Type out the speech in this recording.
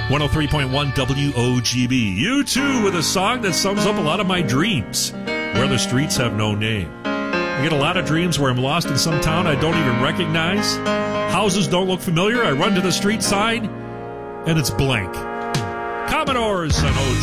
103.1 WOGB. U2 with a song that sums up a lot of my dreams, where the streets have no name. I get a lot of dreams where I'm lost in some town I don't even recognize. Houses don't look familiar. I run to the street sign, and it's blank. Commodores on OG.